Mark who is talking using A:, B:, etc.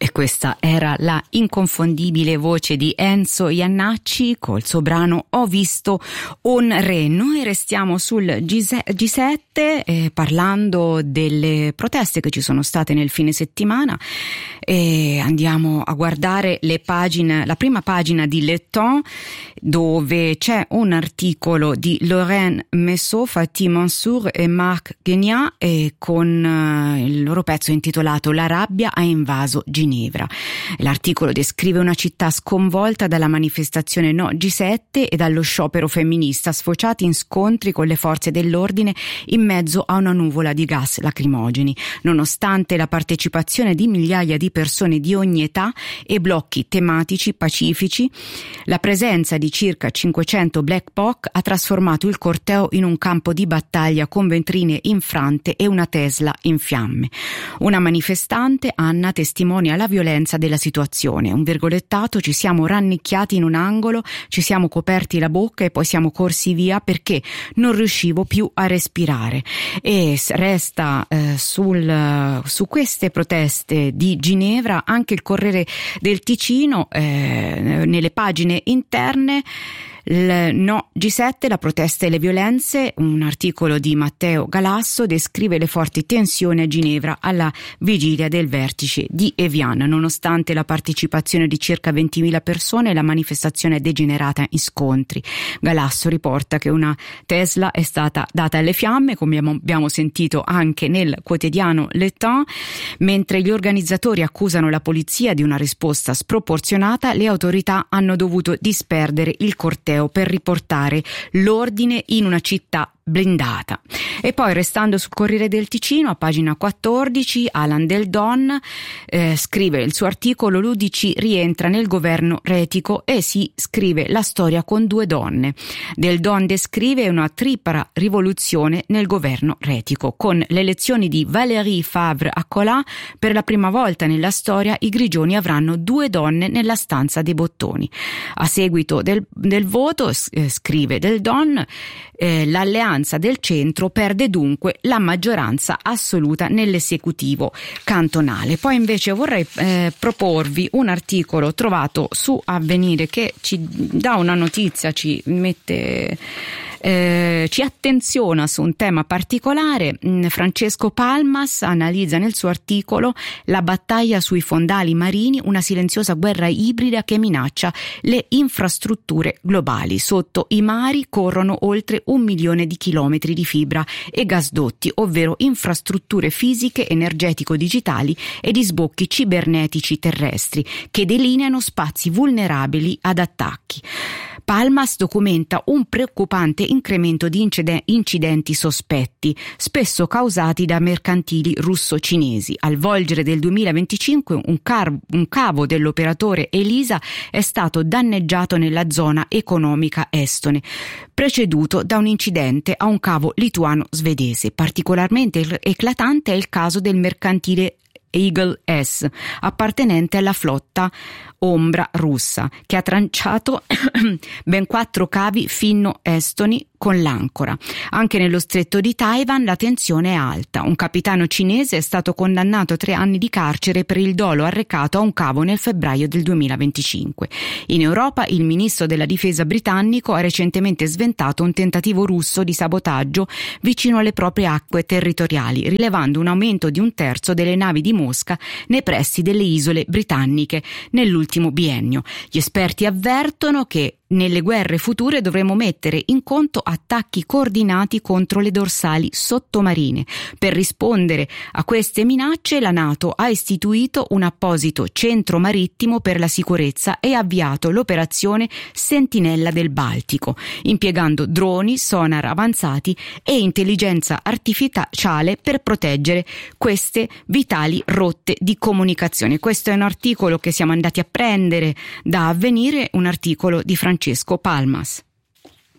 A: E questa era la inconfondibile voce di Enzo Jannacci col suo brano Ho visto un re. Noi restiamo sul G7 parlando delle proteste che ci sono state nel fine settimana e andiamo a guardare la prima pagina di Le Temps, dove c'è un articolo di Lorraine Messot, Fatih Mansour e Marc Guignat con il loro pezzo intitolato La rabbia ha invaso Ginevra. L'articolo descrive una città sconvolta dalla manifestazione No G7 e dallo sciopero femminista, sfociati in scontri con le forze dell'ordine in mezzo a una nuvola di gas lacrimogeni. Nonostante la partecipazione di migliaia di persone di ogni età e blocchi tematici pacifici, la presenza di circa 500 Black POC ha trasformato il corteo in un campo di battaglia con vetrine infrante e una Tesla in fiamme. Una manifestante, Anna, testimonia la violenza della situazione. Un virgolettato: ci siamo rannicchiati in un angolo, ci siamo coperti la bocca e poi siamo corsi via perché non riuscivo più a respirare. E resta su queste proteste di Ginevra anche il Corriere del Ticino, nelle pagine interne. No G7, la protesta e le violenze. Un articolo di Matteo Galasso descrive le forti tensioni a Ginevra alla vigilia del vertice di Evian. Nonostante la partecipazione di circa 20.000 persone, la manifestazione è degenerata in scontri. Galasso riporta che una Tesla è stata data alle fiamme, come abbiamo sentito anche nel quotidiano Le Temps. Mentre gli organizzatori accusano la polizia di una risposta sproporzionata, le autorità hanno dovuto disperdere il corteo per riportare l'ordine in una città blindata. E poi, restando sul Corriere del Ticino, a pagina 14, Alan Del Don scrive il suo articolo L'UDC rientra nel governo retico e si scrive la storia con due donne. Del Don descrive una tripla rivoluzione nel governo retico. Con le elezioni di Valérie Favre-Accolà, per la prima volta nella storia i grigioni avranno due donne nella stanza dei bottoni. A seguito del voto, scrive Del Don, l'alleanza del centro perde dunque la maggioranza assoluta nell'esecutivo cantonale. Poi invece vorrei proporvi un articolo trovato su Avvenire che ci dà una notizia, ci attenziona su un tema particolare. Francesco Palmas analizza nel suo articolo la battaglia sui fondali marini, una silenziosa guerra ibrida che minaccia le infrastrutture globali. Sotto i mari corrono oltre 1 milione di chilometri di fibra e gasdotti, ovvero infrastrutture fisiche, energetico-digitali e di sbocchi cibernetici terrestri che delineano spazi vulnerabili ad attacchi. Palmas documenta un preoccupante incremento di incidenti sospetti, spesso causati da mercantili russo-cinesi. Al volgere del 2025 un cavo dell'operatore Elisa è stato danneggiato nella zona economica estone, preceduto da un incidente a un cavo lituano-svedese. Particolarmente eclatante è il caso del mercantile Eagle S, appartenente alla flotta ombra russa, che ha tranciato ben 4 cavi finno-estoni con l'ancora. Anche nello stretto di Taiwan la tensione è alta. Un capitano cinese è stato condannato a 3 anni di carcere per il dolo arrecato a un cavo nel febbraio del 2025. In Europa il ministro della difesa britannico ha recentemente sventato un tentativo russo di sabotaggio vicino alle proprie acque territoriali, rilevando un aumento di 1/3 delle navi di Mosca nei pressi delle isole britanniche nell'ultimo biennio. Gli esperti avvertono che nelle guerre future dovremo mettere in conto attacchi coordinati contro le dorsali sottomarine. Per rispondere a queste minacce, la NATO ha istituito un apposito centro marittimo per la sicurezza e ha avviato l'operazione Sentinella del Baltico, impiegando droni, sonar avanzati e intelligenza artificiale per proteggere queste vitali rotte di comunicazione. Questo è un articolo che siamo andati a prendere da Avvenire, un articolo di Francesco Palmas.